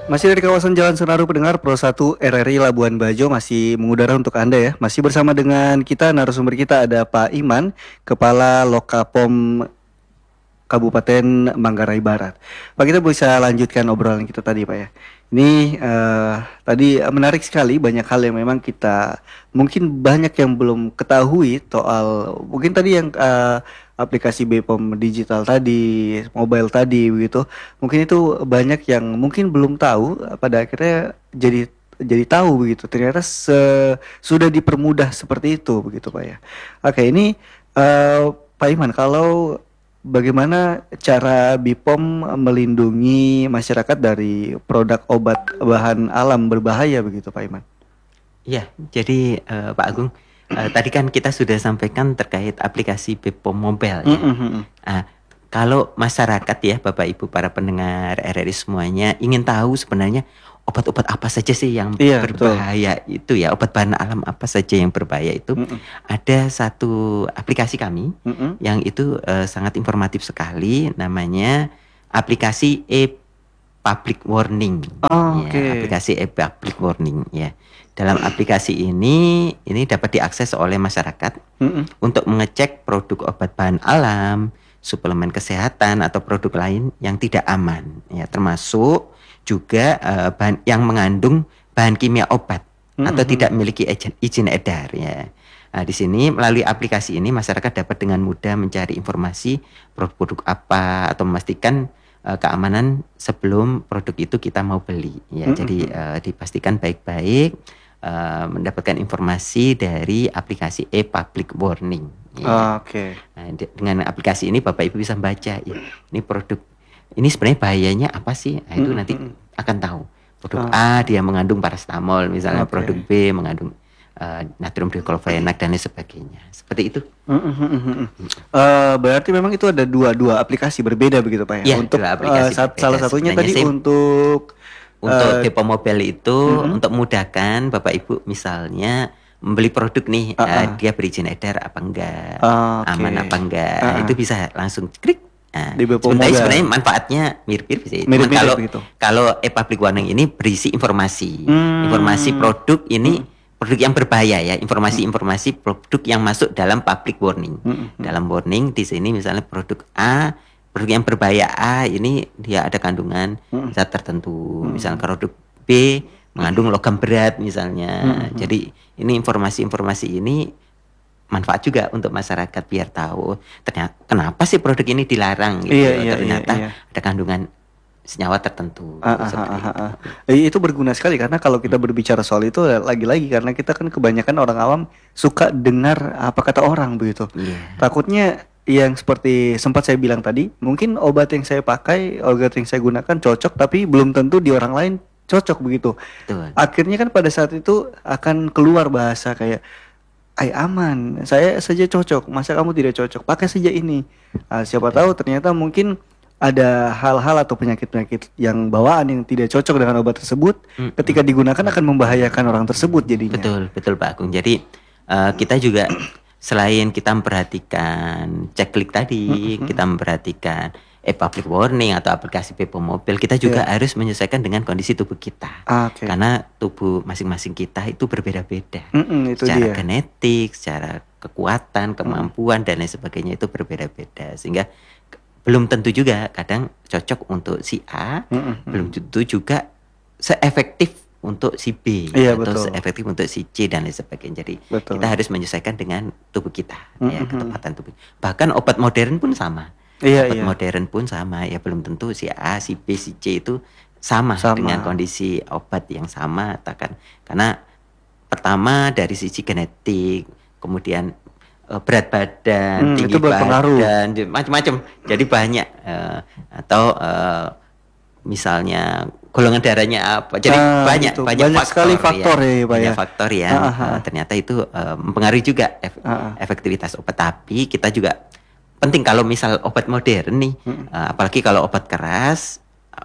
Masih dari kawasan Jalan Senaru pendengar Pro 1 RRI Labuan Bajo masih mengudara untuk Anda ya. Masih bersama dengan kita narasumber kita ada Pak Iman, Kepala Lokapom Kabupaten Manggarai Barat. Pak, kita bisa lanjutkan obrolan kita tadi Pak ya. Ini tadi menarik sekali, banyak hal yang memang kita mungkin banyak yang belum ketahui soal mungkin tadi yang aplikasi BPOM digital tadi, mobile tadi begitu. Mungkin itu banyak yang mungkin belum tahu, pada akhirnya jadi tahu begitu. Ternyata sudah dipermudah seperti itu begitu Pak ya. Oke, ini Pak Iman, kalau bagaimana cara BPOM melindungi masyarakat dari produk obat bahan alam berbahaya begitu Pak Iman? Iya, jadi Pak Agung, tadi kan kita sudah sampaikan terkait aplikasi BPOM Mobile ya. Nah, kalau masyarakat ya, Bapak Ibu para pendengar RRI semuanya ingin tahu sebenarnya obat-obat apa saja sih yang Iya, betul. berbahaya itu ya, obat bahan alam apa saja yang berbahaya itu, ada satu aplikasi kami yang itu sangat informatif sekali, namanya aplikasi e-public warning. Oh, Ya, oke. aplikasi e-public warning ya. Dalam aplikasi ini dapat diakses oleh masyarakat untuk mengecek produk obat bahan alam, suplemen kesehatan atau produk lain yang tidak aman ya, termasuk juga bahan yang mengandung bahan kimia obat atau tidak memiliki izin edar ya. Nah, di sini melalui aplikasi ini masyarakat dapat dengan mudah mencari informasi produk-produk apa atau memastikan keamanan sebelum produk itu kita mau beli ya. Jadi dipastikan baik-baik mendapatkan informasi dari aplikasi e-public warning ya. Oke. Nah, dengan aplikasi ini Bapak Ibu bisa baca ya, ini produk ini sebenarnya bahayanya apa sih? Nah, itu nanti akan tahu. Produk A dia mengandung paracetamol, misalnya produk B mengandung natrium diklofenak dan lain sebagainya. Seperti itu. Berarti memang itu ada dua aplikasi berbeda begitu Pak ya. Ya, Untuk dua aplikasi berbeda. salah satunya Sebenarnya tadi untuk BPOM Mobile itu untuk memudahkan Bapak Ibu misalnya membeli produk nih, dia berizin edar apa enggak, aman apa enggak, itu bisa langsung klik. Nah, di BPOM Mobile. sebenarnya manfaatnya mirip-mirip sih. Mirip-mirip begitu. Kalau e-public warning ini berisi informasi produk ini, produk yang berbahaya ya, informasi produk yang masuk dalam public warning. Dalam warning di sini misalnya produk A, produk yang berbahaya A ini dia ada kandungan zat tertentu. Misalnya produk B mengandung logam berat misalnya. Jadi ini informasi ini manfaat juga untuk masyarakat biar tahu ternyata kenapa sih produk ini dilarang gitu. Ternyata ada kandungan senyawa tertentu. Itu berguna sekali karena kalau kita berbicara soal itu lagi-lagi karena kita kan kebanyakan orang awam suka dengar apa kata orang begitu. Takutnya yang seperti sempat saya bilang tadi, mungkin obat yang saya pakai, obat yang saya gunakan cocok tapi belum tentu di orang lain cocok begitu. Betul. Akhirnya kan pada saat itu akan keluar bahasa kayak aman, saya saja cocok, masa kamu tidak cocok, pakai saja ini. Siapa tahu ternyata mungkin ada hal-hal atau penyakit-penyakit yang bawaan yang tidak cocok dengan obat tersebut, ketika digunakan akan membahayakan orang tersebut jadinya. Betul Pak Agung. Jadi kita juga selain kita memperhatikan ceklik tadi, kita memperhatikan e-public warning atau aplikasi BPOM Mobile, kita juga harus menyesuaikan dengan kondisi tubuh kita. Karena tubuh masing-masing kita itu berbeda-beda. Secara genetik, secara kekuatan, kemampuan dan lain sebagainya itu berbeda-beda. Sehingga belum tentu juga kadang cocok untuk si A, belum tentu juga seefektif untuk si B atau seefektif untuk si C dan lain sebagainya. Jadi kita harus menyesuaikan dengan tubuh kita, ya, ketepatan tubuh. Bahkan obat modern pun sama. Modern pun sama ya, belum tentu si A, si B, si C itu sama dengan kondisi obat yang sama, karena pertama dari sisi genetik, kemudian berat badan, tinggi badan, macam-macam. Jadi banyak atau misalnya golongan darahnya apa. Jadi banyak sekali faktor ya, banyak faktor yang ternyata itu mempengaruhi juga efektivitas obat. Tapi kita juga penting kalau misal obat modern nih, apalagi kalau obat keras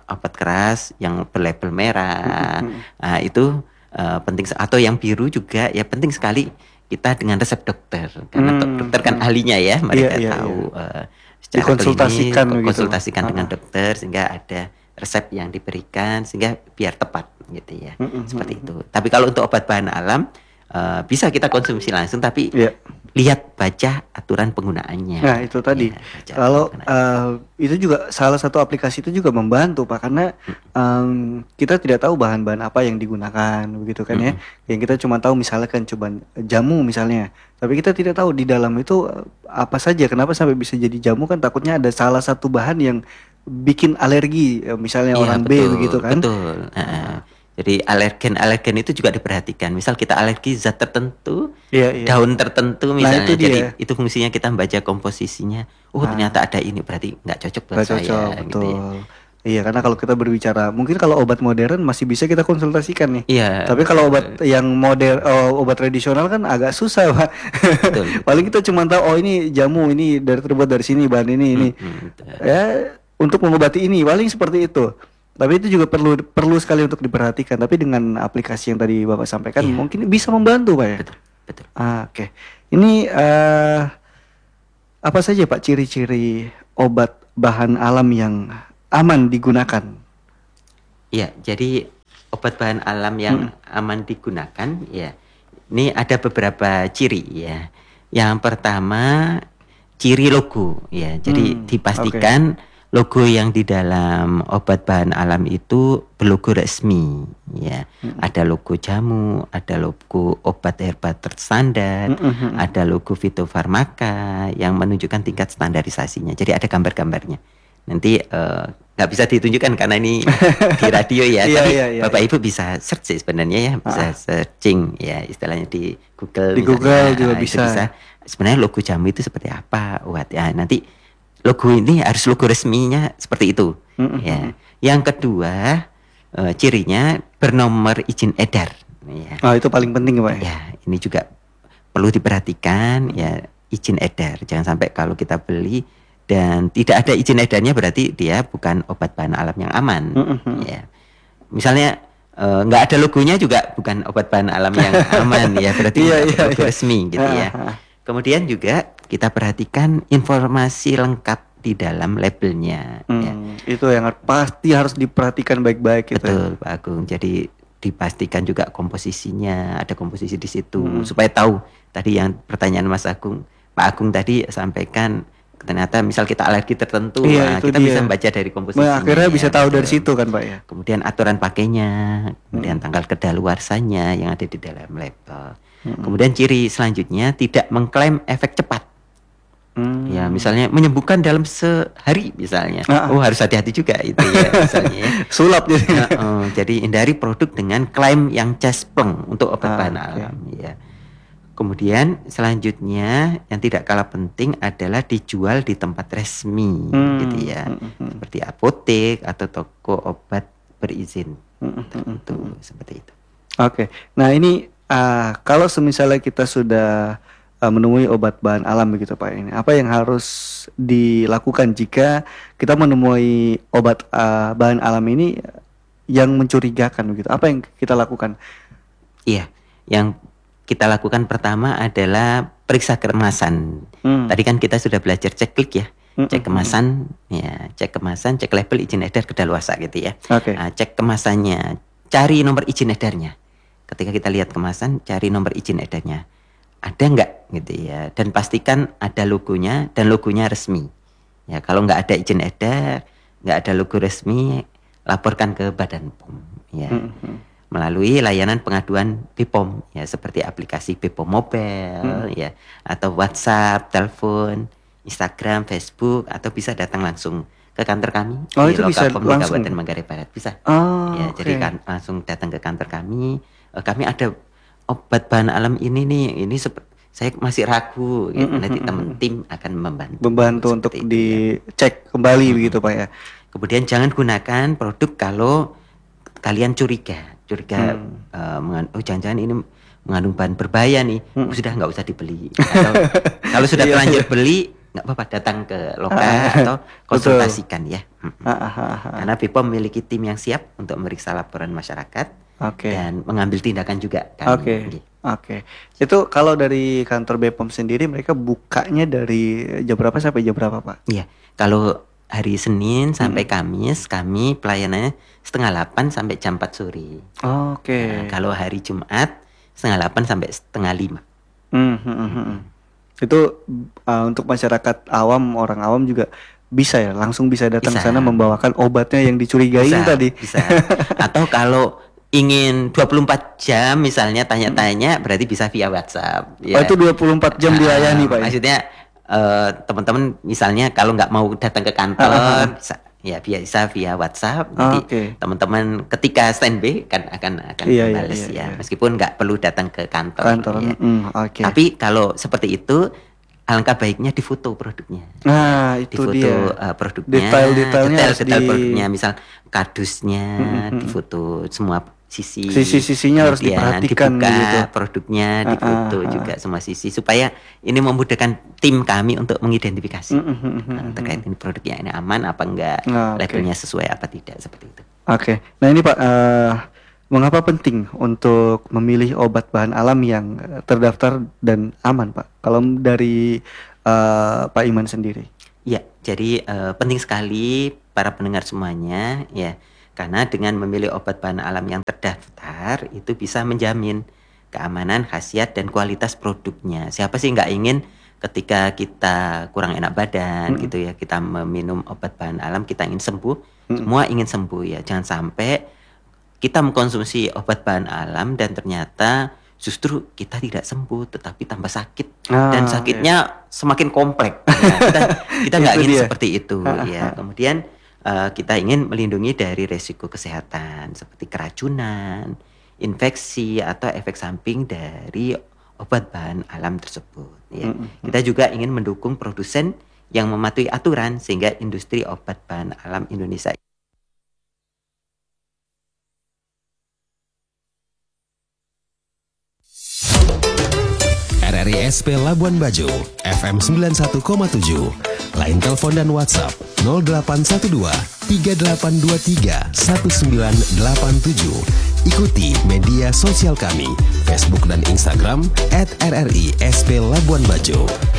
yang berlabel merah, itu penting, atau yang biru juga ya penting sekali kita dengan resep dokter, karena dokter kan ahlinya ya, mereka tahu secara dikonsultasikan klinis, konsultasikan dengan dokter sehingga ada resep yang diberikan sehingga biar tepat gitu ya. Seperti itu. Tapi kalau untuk obat bahan alam bisa kita konsumsi langsung, tapi Iya. lihat baca aturan penggunaannya. Nah itu tadi, Ya, baca kalau penggunaannya. itu juga salah satu aplikasi itu juga membantu Pak, karena kita tidak tahu bahan-bahan apa yang digunakan begitu kan ya. Yang kita cuma tahu misalkan coba jamu misalnya, tapi kita tidak tahu di dalam itu apa saja, kenapa sampai bisa jadi jamu, kan takutnya ada salah satu bahan yang bikin alergi, misalnya Iya orang B betul, begitu kan. betul. Jadi alergen itu juga diperhatikan. Misal kita alergi zat tertentu, Iya, iya. daun tertentu Nah misalnya. itu Jadi dia. itu fungsinya kita membaca komposisinya. Oh ternyata ada ini, berarti nggak cocok buat Nggak saya cocok, gitu ya. betul. Iya, karena kalau kita berbicara, mungkin kalau obat modern masih bisa kita konsultasikan nih. Iya, Tapi kalau obat yang obat tradisional kan agak susah, Pak. betul, Paling kita cuma tahu, oh ini jamu, ini terbuat dari sini, bahan ini. betul. Ya, untuk mengobati ini, paling seperti itu. Tapi itu juga perlu sekali untuk diperhatikan. Tapi dengan aplikasi yang tadi Bapak sampaikan, Iya. mungkin bisa membantu, Pak ya. Betul, betul. Oke. Ini apa saja Pak ciri-ciri obat bahan alam yang aman digunakan? Iya, jadi obat bahan alam yang aman digunakan, ya. Ini ada beberapa ciri ya. Yang pertama ciri logo ya. Jadi dipastikan logo yang di dalam obat bahan alam itu berlogo resmi ya. Ada logo jamu, ada logo obat herba terstandar, ada logo fitofarmaka yang menunjukkan tingkat standarisasinya. Jadi ada gambar-gambarnya. Nanti nggak bisa ditunjukkan karena ini di radio ya. Iya, Tapi iya, Bapak iya. Ibu bisa search sih sebenarnya ya, bisa searching ya istilahnya di Google. Di misalnya. Google juga Itu bisa. Sebenarnya logo jamu itu seperti apa? Wah, ya nanti logo ini harus logo resminya seperti itu. Ya. Yang kedua cirinya bernomor izin edar. Ya. Oh, itu paling penting Pak ya. Ya, ini juga perlu diperhatikan ya, izin edar. Jangan sampai kalau kita beli dan tidak ada izin edarnya berarti dia bukan obat bahan alam yang aman. Ya. Misalnya nggak ada logonya juga bukan obat bahan alam yang aman ya, berarti Iya, nggak iya, logo iya. resmi gitu ya. Kemudian juga kita perhatikan informasi lengkap di dalam labelnya. Ya. Itu yang pasti harus diperhatikan baik-baik gitu. Betul, Pak Agung. Jadi dipastikan juga komposisinya, ada komposisi di situ supaya tahu. Tadi yang pertanyaan Mas Agung, Pak Agung tadi sampaikan ternyata misal kita alergi tertentu, Iya, itu kita dia. bisa membaca dari komposisinya. Akhirnya bisa tahu dari betul. situ kan Pak ya. Kemudian aturan pakainya, kemudian tanggal kedaluarsanya yang ada di dalam label. Kemudian ciri selanjutnya tidak mengklaim efek cepat. Ya, misalnya menyembuhkan dalam sehari misalnya. Oh, harus hati-hati juga itu ya misalnya ya. Sulap jadi. Jadi hindari produk dengan klaim yang cespleng untuk obat bahan alam ya. Kemudian selanjutnya yang tidak kalah penting adalah dijual di tempat resmi gitu ya. Seperti apotek atau toko obat berizin tertentu seperti itu. Oke. Nah, ini kalau semisalnya kita sudah menemui obat bahan alam begitu Pak ini, apa yang harus dilakukan jika kita menemui obat bahan alam ini yang mencurigakan begitu? Apa yang kita lakukan? Iya, yang kita lakukan pertama adalah periksa kemasan. Tadi kan kita sudah belajar cek klik ya. Cek kemasan, ya, cek kemasan, cek label izin edar kedaluarsa gitu ya. Oke. Cek kemasannya, cari nomor izin edarnya. Ketika kita lihat kemasan, cari nomor izin edarnya. Ada nggak gitu ya? Dan pastikan ada logonya dan logonya resmi. Ya, kalau nggak ada izin edar, nggak ada logo resmi, laporkan ke Badan POM. Ya. Melalui layanan pengaduan BPOM ya, seperti aplikasi BPOM Mobile ya, atau WhatsApp, telepon, Instagram, Facebook, atau bisa datang langsung ke kantor kami di Itu bisa Lokapom langsung. Kabupaten Manggarai Barat bisa. Ya, Oke. jadi langsung datang ke kantor kami. Kami ada obat bahan alam ini nih, ini saya masih ragu gitu. Nanti teman tim akan Membantu untuk seperti itu, ya. dicek kembali begitu Pak ya. Kemudian jangan gunakan produk kalau kalian curiga jangan-jangan ini mengandung bahan berbahaya nih, sudah nggak usah dibeli. Atau kalau sudah terlanjur beli, nggak apa-apa, datang ke Loka atau konsultasikan ya. Karena BPOM memiliki tim yang siap untuk memeriksa laporan masyarakat dan mengambil tindakan juga. Oke. Itu kalau dari kantor BPOM sendiri mereka bukanya dari jam berapa sampai jam berapa Pak? Iya, kalau hari Senin sampai Kamis kami pelayanannya 7:30 sampai jam 4 sore. Oke. Nah, kalau hari Jumat 7:30 sampai 4:30. Itu untuk masyarakat awam, orang awam juga bisa ya, langsung bisa datang ke Bisa. sana membawakan obatnya yang dicurigain tadi. Bisa. Atau kalau ingin 24 jam misalnya tanya-tanya berarti bisa via WhatsApp. Oh, itu 24 jam dilayani, Pak. Maksudnya teman-teman misalnya kalau nggak mau datang ke kantor bisa via WhatsApp. Nanti teman-teman ketika standby kan akan membalas ya. Meskipun nggak perlu datang ke kantor. Ya. Tapi kalau seperti itu alangkah baiknya difoto produknya. Nah, itu difoto dia. Produknya, detail produknya, misal kardusnya difoto semua sisi-sisinya harus diperhatikan dibuka gitu. Produknya difoto juga semua sisi supaya ini memudahkan tim kami untuk mengidentifikasi terkait ini produknya ini aman apa enggak, labelnya sesuai apa tidak, seperti itu. Nah ini Pak, mengapa penting untuk memilih obat bahan alam yang terdaftar dan aman, Pak? Kalau dari Pak Iman sendiri? Ya, jadi penting sekali para pendengar semuanya ya. Karena dengan memilih obat bahan alam yang terdaftar itu bisa menjamin keamanan, khasiat, dan kualitas produknya. Siapa sih nggak ingin ketika kita kurang enak badan gitu ya, kita meminum obat bahan alam, kita ingin sembuh. Semua ingin sembuh ya. Jangan sampai kita mengkonsumsi obat bahan alam dan ternyata justru kita tidak sembuh tetapi tambah sakit. Dan sakitnya semakin kompleks. Ya. Kita nggak ingin seperti itu ya. Kemudian kita ingin melindungi dari resiko kesehatan seperti keracunan, infeksi atau efek samping dari obat bahan alam tersebut. Ya. Kita juga ingin mendukung produsen yang mematuhi aturan sehingga industri obat bahan alam Indonesia. RRI SP Labuan Bajo, FM 91,7. Line telepon dan WhatsApp 0812 3823 1987. Ikuti media sosial kami, Facebook dan Instagram @RRI SP Labuan Bajo.